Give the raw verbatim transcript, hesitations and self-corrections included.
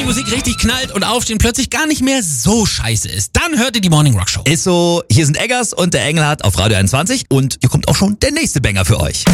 die Musik richtig knallt und Aufstehen plötzlich gar nicht mehr so scheiße ist, dann hört ihr die Morning Rock Show. Ist so, hier sind Eggers und der Engelhardt auf Radio einundzwanzig und hier kommt auch schon der nächste Banger für euch.